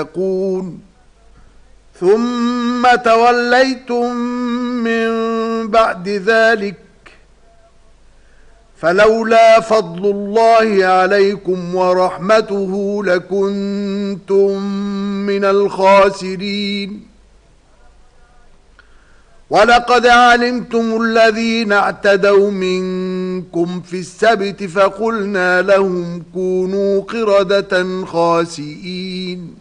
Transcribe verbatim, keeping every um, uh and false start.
يتقون ثم توليتم من بعد ذلك فلولا فضل الله عليكم ورحمته لكنتم من الخاسرين ولقد علمتم الذين اعتدوا منكم في السبت فقلنا لهم كونوا قردة خاسئين